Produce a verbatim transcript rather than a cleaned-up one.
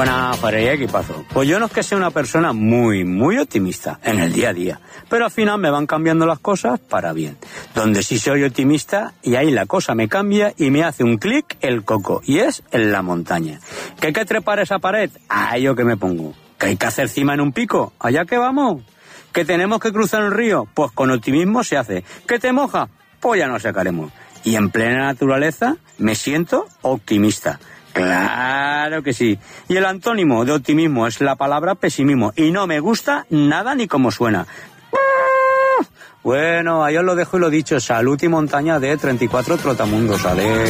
Buenas, Fare y equipazo. Pues yo no es que sea una persona muy, muy optimista en el día a día, pero al final me van cambiando las cosas para bien. Donde sí soy optimista y ahí la cosa me cambia y me hace un clic el coco, y es en la montaña. ¿Que hay que trepar esa pared? Ah, yo que me pongo. ¿Que hay que hacer cima en un pico? ¿Allá que vamos? ¿Que tenemos que cruzar el río? Pues con optimismo se hace. ¿Que te moja? Pues ya nos sacaremos. Y en plena naturaleza me siento optimista. Claro que sí. Y el antónimo de optimismo es la palabra pesimismo. Y no me gusta nada ni como suena. Bueno, ahí os lo dejo y lo dicho. Salud y montaña de treinta y cuatro Trotamundos. Ale.